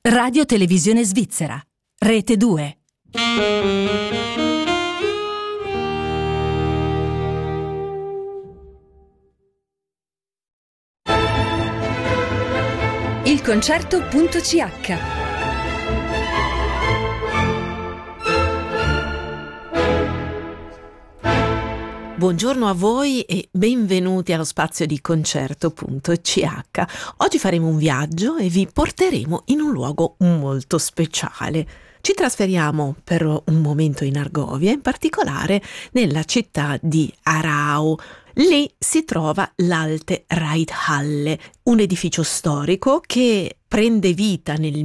Radio Televisione Svizzera, Rete 2. Il concerto.ch. Buongiorno a voi e benvenuti allo spazio di concerto.ch. Oggi faremo un viaggio e vi porteremo in un luogo molto speciale. Ci trasferiamo per un momento in Argovia, in particolare nella città di Aarau. Lì si trova l'Alte Reithalle, un edificio storico che prende vita nel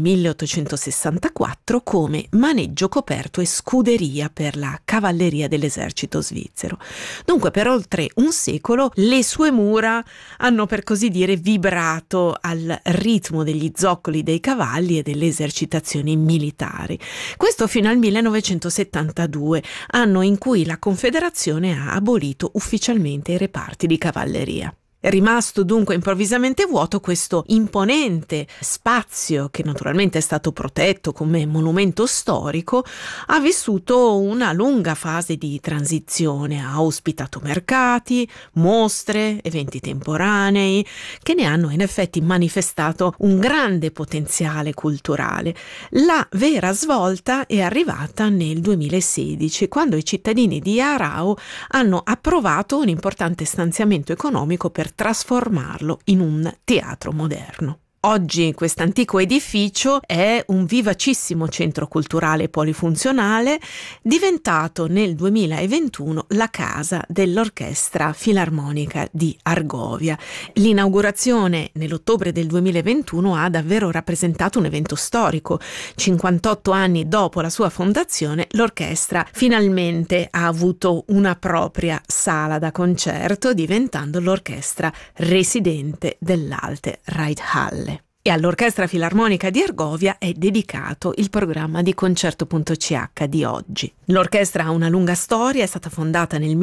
1864 come maneggio coperto e scuderia per la cavalleria dell'esercito svizzero. Dunque, per oltre un secolo le sue mura hanno, per così dire, vibrato al ritmo degli zoccoli dei cavalli e delle esercitazioni militari. Questo fino al 1972, anno in cui la Confederazione ha abolito ufficialmente i reparti di cavalleria. È rimasto dunque improvvisamente vuoto questo imponente spazio, che naturalmente è stato protetto come monumento storico. Ha vissuto una lunga fase di transizione, ha ospitato mercati, mostre, eventi temporanei, che ne hanno in effetti manifestato un grande potenziale culturale. La vera svolta è arrivata nel 2016, quando i cittadini di Aarau hanno approvato un importante stanziamento economico per trasformarlo in un teatro moderno. Oggi quest'antico edificio è un vivacissimo centro culturale polifunzionale, diventato nel 2021 la casa dell'Orchestra Filarmonica di Argovia. L'inaugurazione nell'ottobre del 2021 ha davvero rappresentato un evento storico. 58 anni dopo la sua fondazione, l'orchestra finalmente ha avuto una propria sala da concerto, diventando l'orchestra residente dell'Alte Reithalle. E all'Orchestra Filarmonica di Argovia è dedicato il programma di concerto.ch di oggi. L'orchestra ha una lunga storia, è stata fondata nel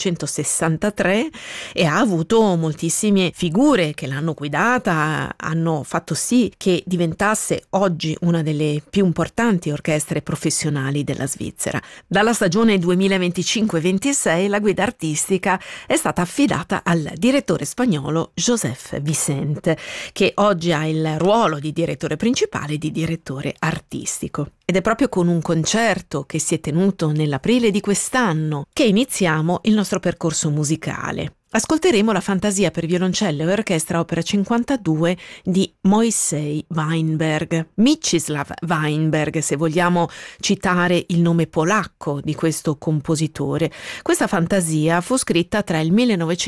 1963 e ha avuto moltissime figure che l'hanno guidata, hanno fatto sì che diventasse oggi una delle più importanti orchestre professionali della Svizzera. Dalla stagione 2025-26 la guida artistica è stata affidata al direttore spagnolo Joseph Vicente, che oggi ha il ruolo di direttore principale e di direttore artistico. Ed è proprio con un concerto che si è tenuto nell'aprile di quest'anno che iniziamo il nostro percorso musicale. Ascolteremo la Fantasia per violoncello e orchestra opera 52 di Moisei Weinberg, Mieczysław Weinberg, se vogliamo citare il nome polacco di questo compositore. Questa fantasia fu scritta tra il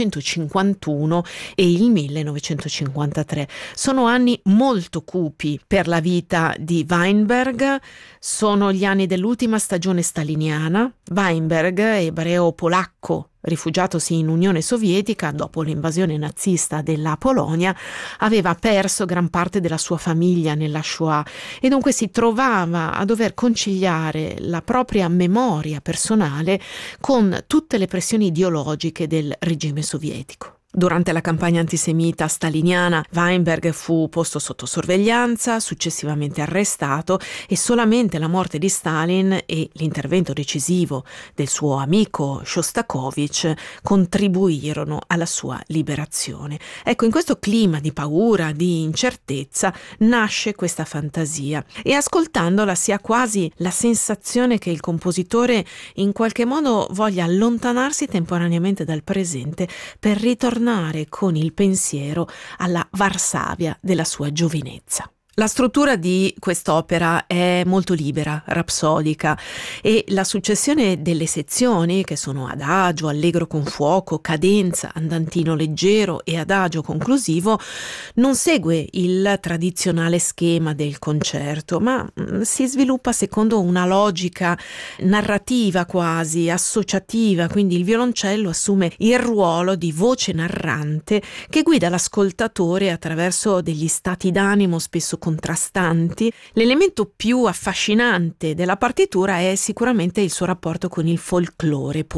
1951 e il 1953. Sono anni molto cupi per la vita di Weinberg, sono gli anni dell'ultima stagione staliniana. Weinberg, ebreo-polacco, rifugiatosi in Unione Sovietica dopo l'invasione nazista della Polonia, aveva perso gran parte della sua famiglia nella Shoah e dunque si trovava a dover conciliare la propria memoria personale con tutte le pressioni ideologiche del regime sovietico. Durante la campagna antisemita staliniana, Weinberg fu posto sotto sorveglianza, successivamente arrestato, e solamente la morte di Stalin e l'intervento decisivo del suo amico Shostakovich contribuirono alla sua liberazione. Ecco, in questo clima di paura, di incertezza, nasce questa fantasia, e ascoltandola si ha quasi la sensazione che il compositore in qualche modo voglia allontanarsi temporaneamente dal presente per ritornare con il pensiero alla Varsavia della sua giovinezza. La struttura di quest'opera è molto libera, rapsodica, e la successione delle sezioni, che sono adagio, allegro con fuoco, cadenza, andantino leggero e adagio conclusivo, non segue il tradizionale schema del concerto, ma si sviluppa secondo una logica narrativa quasi associativa, quindi il violoncello assume il ruolo di voce narrante che guida l'ascoltatore attraverso degli stati d'animo spesso contrastanti. L'elemento più affascinante della partitura è sicuramente il suo rapporto con il folklore polacco.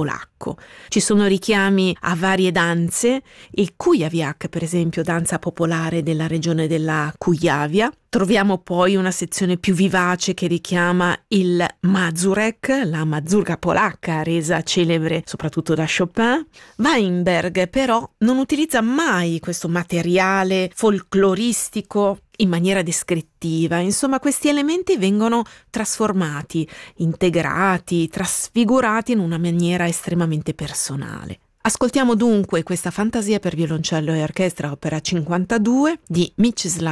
barocco. Ci sono richiami a varie danze, il Kujawiak per esempio, danza popolare della regione della Kujawia. Troviamo poi una sezione più vivace che richiama il mazurek, la mazurka polacca resa celebre soprattutto da Chopin. Weinberg però non utilizza mai questo materiale folcloristico in maniera descrittiva. Insomma, questi elementi vengono trasformati, integrati, trasfigurati in una maniera estremamente personale. Ascoltiamo dunque questa fantasia per violoncello e orchestra opera 52 di Mieczysław